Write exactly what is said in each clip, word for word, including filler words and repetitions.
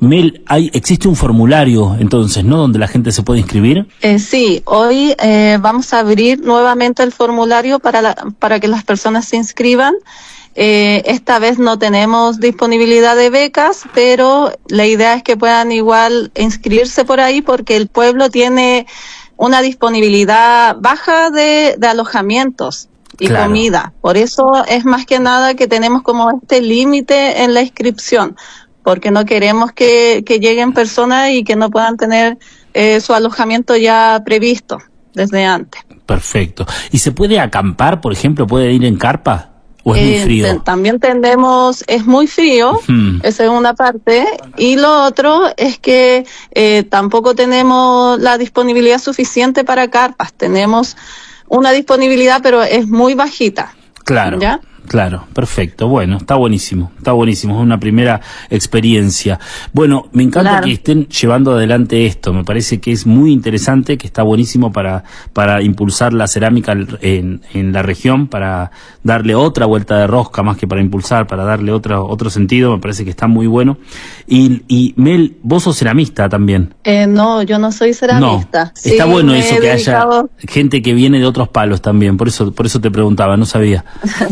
Mel, hay, existe un formulario entonces, ¿no?, donde la gente se puede inscribir. Eh, sí, hoy eh, vamos a abrir nuevamente el formulario para, la, para que las personas se inscriban. Eh, esta vez no tenemos disponibilidad de becas, pero la idea es que puedan igual inscribirse por ahí porque el pueblo tiene una disponibilidad baja de, de alojamientos y claro. comida. Por eso es más que nada que tenemos como este límite en la inscripción, porque no queremos que, que lleguen personas y que no puedan tener eh, su alojamiento ya previsto desde antes. Perfecto. ¿Y se puede acampar, por ejemplo? ¿Puede ir en carpa? ¿O es eh, muy frío? Te, también tenemos, es muy frío, uh-huh. esa es una parte, y lo otro es que eh, tampoco tenemos la disponibilidad suficiente para carpas. Tenemos una disponibilidad, pero es muy bajita. Claro. ¿Ya? Claro, perfecto. Bueno, está buenísimo, está buenísimo, es una primera experiencia. Bueno, me encanta claro. que estén llevando adelante esto, me parece que es muy interesante, que está buenísimo para para impulsar la cerámica en, en la región, para darle otra vuelta de rosca, más que para impulsar, para darle otro otro sentido, me parece que está muy bueno. Y, y Mel, vos sos ceramista también. Eh, no, yo no soy ceramista. No, sí, está bueno eso, que dedicado... haya gente que viene de otros palos también, por eso por eso te preguntaba, no sabía.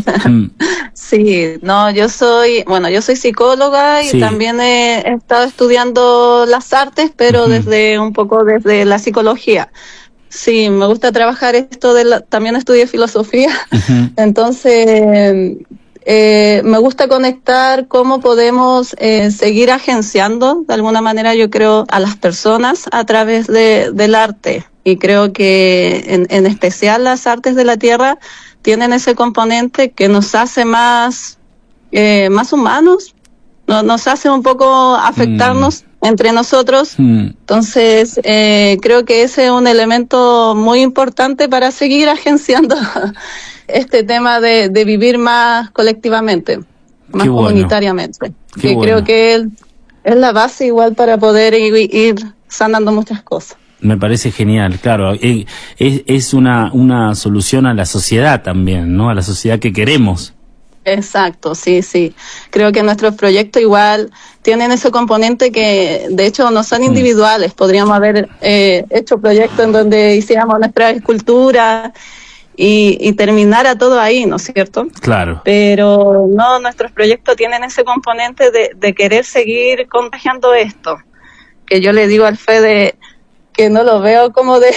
Sí, no, yo soy, bueno, yo soy psicóloga y sí. también he, he estado estudiando las artes, pero uh-huh. desde un poco desde la psicología. Sí, me gusta trabajar esto de la, también estudié filosofía, uh-huh. entonces eh, me gusta conectar cómo podemos eh, seguir agenciando de alguna manera, yo creo, a las personas a través de, del arte, y creo que en, en especial las artes de la tierra tienen ese componente que nos hace más eh, más humanos, no, nos hace un poco afectarnos mm. entre nosotros. Mm. Entonces, eh, creo que ese es un elemento muy importante para seguir agenciando este tema de, de vivir más colectivamente, más Qué bueno. comunitariamente. Qué que bueno. Creo que es, es la base igual para poder ir, ir sanando muchas cosas. Me parece genial, claro, es, es una, una solución a la sociedad también, ¿no? A la sociedad que queremos. Exacto, sí, sí. Creo que nuestros proyectos igual tienen ese componente que, de hecho, no son individuales. Mm. Podríamos haber eh, hecho proyectos en donde hiciéramos nuestra escultura y, y terminara todo ahí, ¿no es cierto? Claro. Pero no, nuestros proyectos tienen ese componente de, de querer seguir contagiando esto. Que yo le digo al Fede que no lo veo como de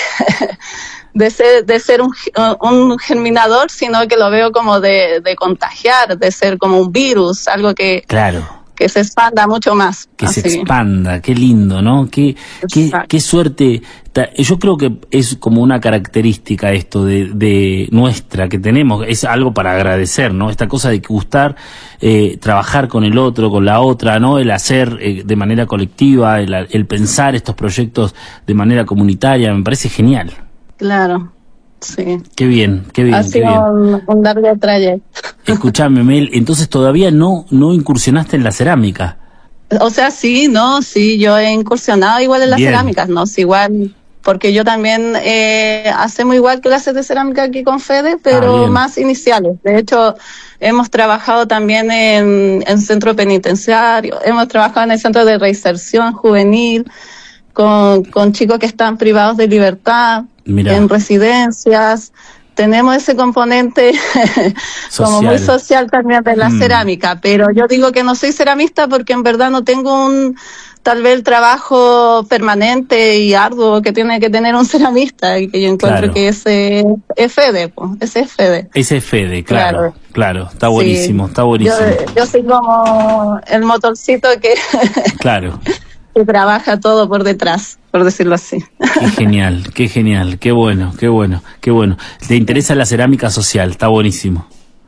de ser de ser un, un germinador, sino que lo veo como de, de contagiar, de ser como un virus, algo que claro. que se expanda mucho más. Que así. se expanda, qué lindo, ¿no? Qué, qué, qué suerte. Yo creo que es como una característica esto de, de nuestra que tenemos, es algo para agradecer, ¿no? Esta cosa de gustar, eh, trabajar con el otro, con la otra, ¿no? El hacer eh, de manera colectiva, el, el pensar estos proyectos de manera comunitaria, me parece genial. Claro. Sí. Qué bien, qué bien, ha qué sido bien. Un, un largo trayecto. Escuchame, Mel, entonces todavía no, no incursionaste en la cerámica. O sea, sí, no, sí, yo he incursionado igual en las bien. cerámicas, no, sí, igual, porque yo también eh, hacemos igual clases de cerámica aquí con Fede, pero ah, más iniciales. De hecho, hemos trabajado también en, en centro penitenciario, hemos trabajado en el centro de reinserción juvenil, con, con chicos que están privados de libertad. Mirá. En residencias. Tenemos ese componente como muy social también de la mm. cerámica, pero yo digo que no soy ceramista porque en verdad no tengo un tal vez el trabajo permanente y arduo que tiene que tener un ceramista, y que yo encuentro claro. que ese es Fede, pues, ese es Fede. Ese es Fede, claro, claro, claro. Está buenísimo, sí. está buenísimo. Yo, yo soy como el motorcito que claro. que trabaja todo por detrás, por decirlo así. Qué genial, qué genial, qué bueno, qué bueno, qué bueno. ¿Te interesa la cerámica social? Está buenísimo.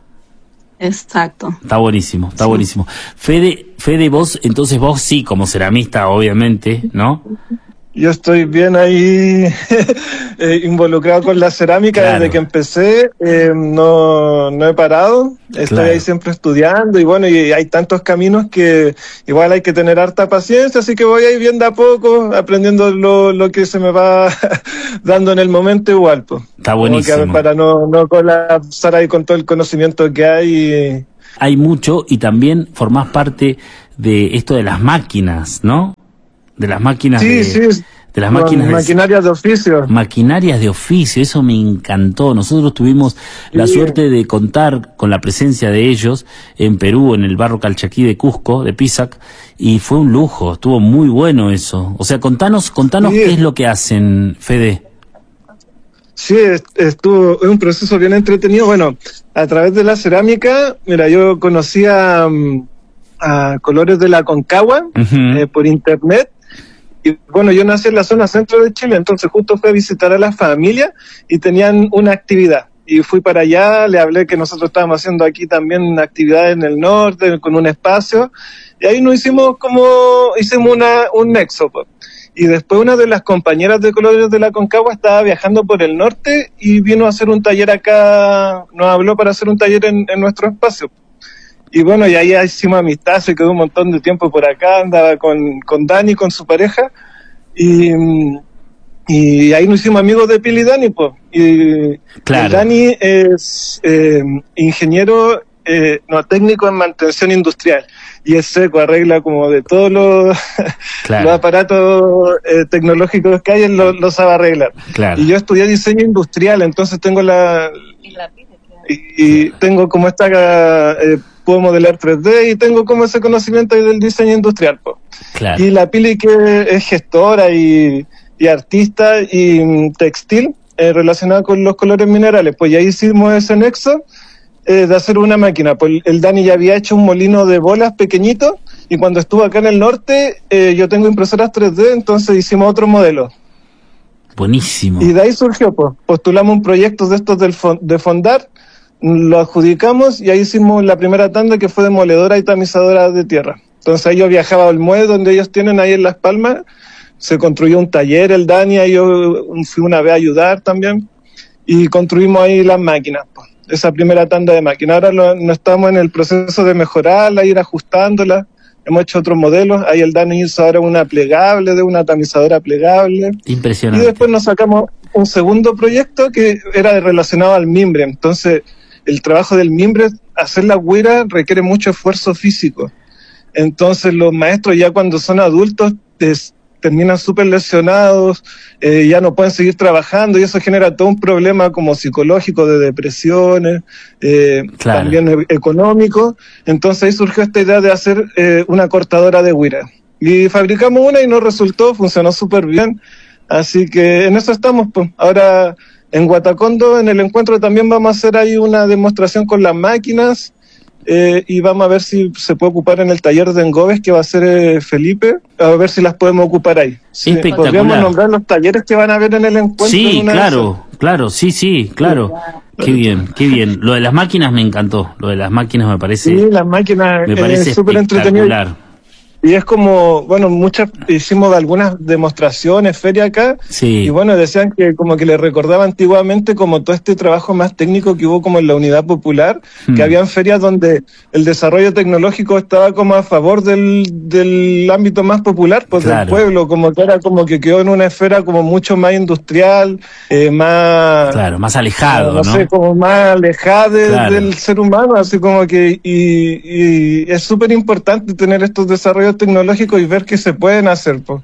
Exacto. Está buenísimo, está sí. buenísimo. Fede, Fede, vos, entonces vos sí, como ceramista, obviamente, ¿no? Yo estoy bien ahí eh, involucrado con la cerámica claro. desde que empecé, eh, no, no he parado, estoy claro. ahí siempre estudiando y bueno, y hay tantos caminos que igual hay que tener harta paciencia, así que voy ahí bien de a poco, aprendiendo lo, lo que se me va dando en el momento igual. Pues. Está buenísimo. Que para no, no colapsar ahí con todo el conocimiento que hay. Y... Hay mucho y también formás parte de esto de las máquinas, ¿no? De las máquinas sí, de... Sí, de las máquinas maquinarias de, de oficio. Maquinarias de oficio, eso me encantó. Nosotros tuvimos sí. la suerte de contar con la presencia de ellos en Perú, en el barrio Calchaquí de Cusco, de Pisac, y fue un lujo, estuvo muy bueno eso. O sea, contanos, contanos sí. qué es lo que hacen, Fede. Sí, estuvo, es un proceso bien entretenido. Bueno, a través de la cerámica, mira, yo conocía um, a Colores de la Concagua uh-huh. eh, por internet. Y bueno, yo nací en la zona centro de Chile, entonces justo fui a visitar a la familia y tenían una actividad. Y fui para allá, le hablé que nosotros estábamos haciendo aquí también una actividad en el norte, con un espacio. Y ahí nos hicimos como, hicimos una, un nexo. Pues. Y después una de las compañeras de Colores de la Concagua estaba viajando por el norte y vino a hacer un taller acá, nos habló para hacer un taller en, en nuestro espacio. Y bueno, y ahí hicimos amistad, se quedó un montón de tiempo por acá, andaba con, con Dani, con su pareja, y, y ahí nos hicimos amigos de Pili y Dani, pues. Y claro. Dani es eh, ingeniero, eh, no, técnico en mantención industrial, y es seco, arregla como de todos los, claro. los aparatos eh, tecnológicos que hay, él lo, lo sabe arreglar. Claro. Y yo estudié diseño industrial, entonces tengo la... Y, la y, y tengo como esta... Eh, puedo modelar tres D y tengo como ese conocimiento del diseño industrial. Po. Claro. Y la Pili, que es gestora y, y artista y textil eh, relacionada con los colores minerales, pues ya hicimos ese nexo eh, de hacer una máquina. Pues el Dani ya había hecho un molino de bolas pequeñito y cuando estuvo acá en el norte eh, yo tengo impresoras tres D, entonces hicimos otro modelo. Buenísimo. Y de ahí surgió, pues, postulamos un proyecto de estos del fond- de Fondar, lo adjudicamos y ahí hicimos la primera tanda que fue demoledora y tamizadora de tierra. Entonces ahí yo viajaba a Olmué, donde ellos tienen ahí en Las Palmas, se construyó un taller, el Dani, ahí yo fui una vez a ayudar también, y construimos ahí las máquinas, pues, esa primera tanda de máquinas. Ahora lo, no estamos en el proceso de mejorarla, ir ajustándola, hemos hecho otros modelos, ahí el Dani hizo ahora una plegable, de una tamizadora plegable. Impresionante. Y después nos sacamos un segundo proyecto que era relacionado al mimbre, entonces... El trabajo del mimbre, hacer la güira requiere mucho esfuerzo físico. Entonces los maestros ya cuando son adultos des, terminan súper lesionados, eh, ya no pueden seguir trabajando y eso genera todo un problema como psicológico de depresiones, eh, claro. también económico. Entonces ahí surgió esta idea de hacer eh, una cortadora de güira. Y fabricamos una y nos resultó, funcionó súper bien. Así que en eso estamos, pues. Ahora... En Guatacondo, en el encuentro, también vamos a hacer ahí una demostración con las máquinas eh, y vamos a ver si se puede ocupar en el taller de engobes que va a hacer eh, Felipe, a ver si las podemos ocupar ahí. Sí, espectacular. Podríamos nombrar los talleres que van a haber en el encuentro. Sí, claro, claro, sí, sí, claro. Qué bien, qué bien. Lo de las máquinas me encantó, lo de las máquinas me parece... Sí, las máquinas me parece es súper entretenido. Y es como, bueno, muchas, hicimos algunas demostraciones, feria acá, sí. y bueno, decían que como que les recordaba antiguamente como todo este trabajo más técnico que hubo como en la Unidad Popular, hmm. que habían ferias donde el desarrollo tecnológico estaba como a favor del, del ámbito más popular, pues claro. del pueblo, como que era como que quedó en una esfera como mucho más industrial, eh, más... Claro, más alejado, ¿no? No sé, como más alejada de, claro. del ser humano, así como que, y, y es súper importante tener estos desarrollos tecnológicos y ver que se pueden hacer, pues.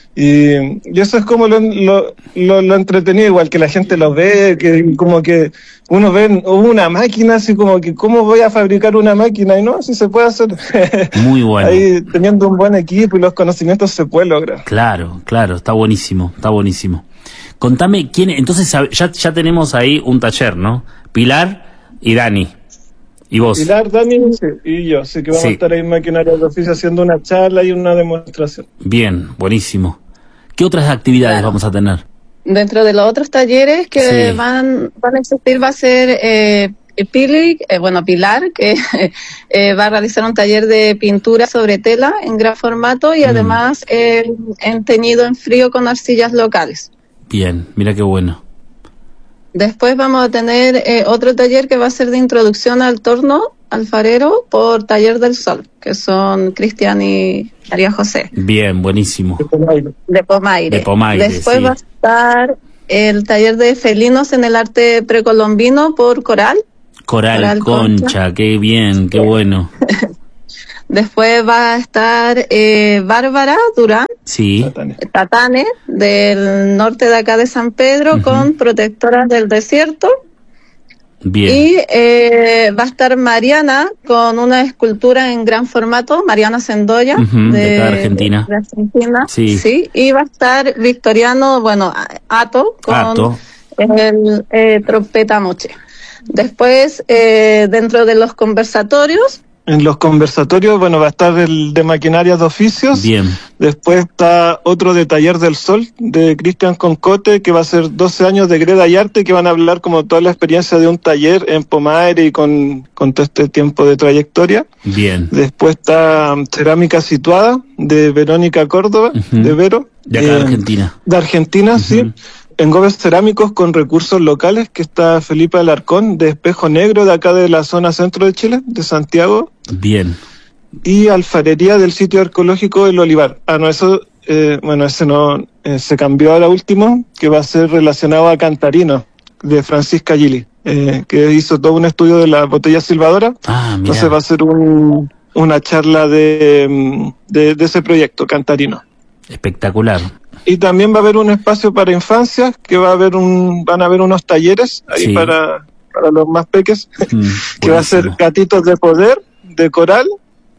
Y, y eso es como lo, lo, lo, lo entretenido, igual que la gente lo ve, que como que uno ve una máquina, así como que ¿cómo voy a fabricar una máquina? Y no, así se puede hacer. Muy bueno. Ahí teniendo un buen equipo y los conocimientos se puede lograr. Claro, claro, está buenísimo, está buenísimo. Contame, ¿quién? Entonces ya, ya tenemos ahí un taller, ¿no? Pilar y Dani. ¿Y vos? Pilar, Dani y yo, así que vamos sí. a estar ahí en Maquinaria de Oficio haciendo una charla y una demostración. Bien, buenísimo. ¿Qué otras actividades claro. vamos a tener? Dentro de los otros talleres que sí. van, van a existir va a ser eh, Pili, eh, bueno, Pilar, que eh, va a realizar un taller de pintura sobre tela en gran formato y mm. además eh, en teñido en frío con arcillas locales. Bien, mira qué bueno. Después vamos a tener eh, otro taller que va a ser de introducción al torno alfarero por Taller del Sol, que son Cristian y María José. Bien, buenísimo. De Pomaire. De Pomaire. De Pomaire, Después sí. va a estar el taller de felinos en el arte precolombino por Coral. Coral, Coral Concha, Concha, qué bien, qué bueno. Después va a estar eh, Bárbara Durán, sí. Tatane, del norte de acá de San Pedro, uh-huh. con Protectoras del Desierto. Bien. Y eh, va a estar Mariana con una escultura en gran formato, Mariana Sendoya, uh-huh, de, de Argentina. De, de Argentina. Sí. sí. Y va a estar Victoriano, bueno, Ato, con Ato. el eh, Trompeta Moche. Después, eh, dentro de los conversatorios. En los conversatorios, bueno, va a estar el de maquinarias de oficios. Bien. Después está otro de Taller del Sol, de Cristian Concote, que va a ser doce años de Greda y Arte, que van a hablar como toda la experiencia de un taller en Pomaire y con, con todo este tiempo de trayectoria. Bien. Después está Cerámica Situada, de Verónica Córdoba, uh-huh. de Vero. De acá de eh, Argentina. De Argentina, uh-huh. sí. Engobes Cerámicos con recursos locales, que está Felipe Alarcón, de Espejo Negro, de acá de la zona centro de Chile, de Santiago. Bien. Y Alfarería del Sitio Arqueológico del Olivar. Ah, no, eso, eh, bueno, ese no, eh, se cambió ahora último, que va a ser relacionado a Cantarino, de Francisca Gili, eh, que hizo todo un estudio de la botella silbadora. Ah, mira. Entonces va a ser un, una charla de, de, de ese proyecto, Cantarino. Espectacular. Y también va a haber un espacio para infancias, que va a haber un, van a haber unos talleres ahí sí. para, para los más peques, mm, que va a ser Gatitos de Poder, de Coral,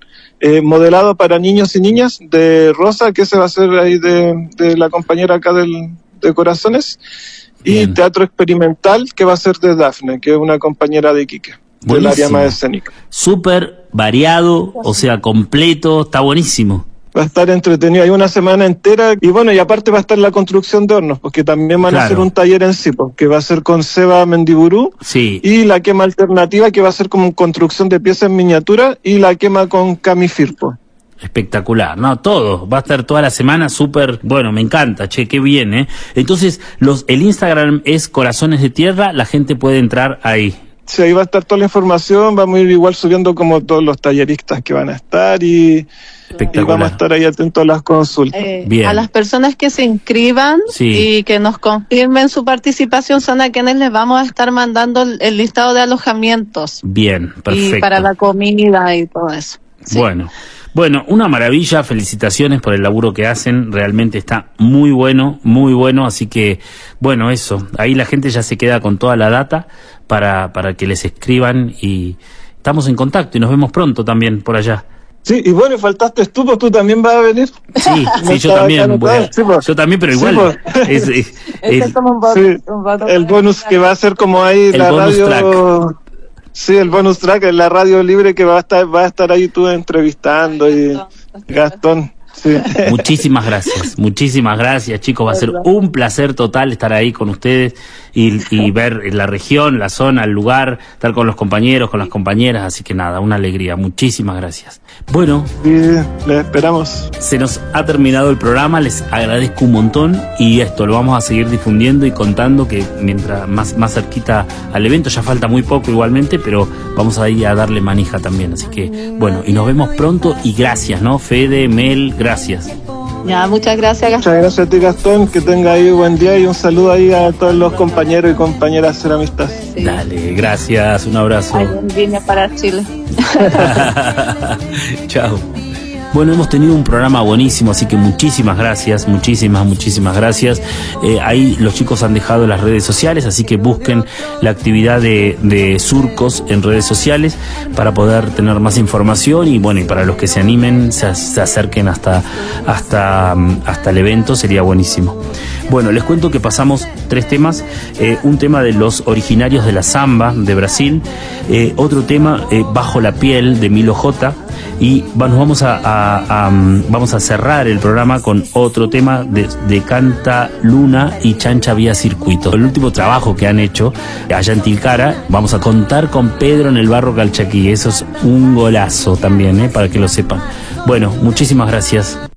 eh, modelado para niños y niñas, de Rosa, que se va a hacer ahí de, de la compañera acá del, de Corazones, Bien. Y Teatro Experimental, que va a ser de Dafne, que es una compañera de Iquique, del área más escénica. Súper variado, o sea, completo, está buenísimo. Va a estar entretenido, hay una semana entera, y bueno, y aparte va a estar la construcción de hornos, porque también van claro. a hacer un taller en sí, que va a ser con Seba Mendiburú, sí. y la quema alternativa, que va a ser como construcción de piezas en miniatura, y la quema con Cami Firpo. Espectacular, no, todo, va a estar toda la semana súper, bueno, me encanta, che, qué bien, ¿eh? Entonces, los el Instagram es Corazones de Tierra, la gente puede entrar ahí. Sí, ahí va a estar toda la información, vamos a ir igual subiendo como todos los talleristas que van a estar, y... Y vamos a estar ahí atentos a las consultas. Eh, Bien. A las personas que se inscriban sí. y que nos confirmen su participación son a quienes les vamos a estar mandando el, el listado de alojamientos. Bien, perfecto. Y para la comida y todo eso. Sí. Bueno, bueno, una maravilla, felicitaciones por el laburo que hacen, realmente está muy bueno, muy bueno, así que, bueno, eso, ahí la gente ya se queda con toda la data para, para que les escriban y estamos en contacto y nos vemos pronto también por allá. Sí, y bueno, faltaste tú, pues tú también vas a venir. Sí, sí, yo también, voy a, sí, pues. yo también, pero igual. Sí, pues. es, es, es, es como un bonus, sí, un bonus el bonus que va a ser como ahí la radio. Track. Sí, el bonus track, en la radio libre que va a estar, va a estar ahí tú entrevistando y Gastón. Sí. Muchísimas gracias, muchísimas gracias, chicos, va a ser un placer total estar ahí con ustedes y, y ver la región, la zona, el lugar, estar con los compañeros, con las compañeras, así que nada, una alegría, muchísimas gracias. Bueno, sí, les esperamos. Se nos ha terminado el programa, les agradezco un montón y esto lo vamos a seguir difundiendo y contando que mientras más, más cerquita al evento, ya falta muy poco igualmente, pero vamos a ir a darle manija también, así que bueno, y nos vemos pronto y gracias, ¿no? Fede, Mel, gracias. Gracias. Ya, muchas gracias, Gastón. Muchas gracias a ti, Gastón, que tenga ahí buen día y un saludo ahí a todos los compañeros y compañeras ceramistas. Sí. Dale, gracias, un abrazo. Ay, vine para Chile. Chao. Bueno, hemos tenido un programa buenísimo, así que muchísimas gracias, muchísimas, muchísimas gracias. Eh, ahí los chicos han dejado las redes sociales, así que busquen la actividad de, de Surcos en redes sociales para poder tener más información y bueno, y para los que se animen, se, se acerquen hasta, hasta, hasta el evento, sería buenísimo. Bueno, les cuento que pasamos tres temas, eh, un tema de los originarios de la samba de Brasil, eh, otro tema, eh, Bajo la piel de Milo J, y nos vamos a, a, a vamos a cerrar el programa con otro tema de, de Canta Luna y Chancha Vía Circuito, el último trabajo que han hecho allá en Tilcara. Vamos a contar con Pedro en el Barro Calchaquí, eso es un golazo también, eh, para que lo sepan. Bueno, muchísimas gracias.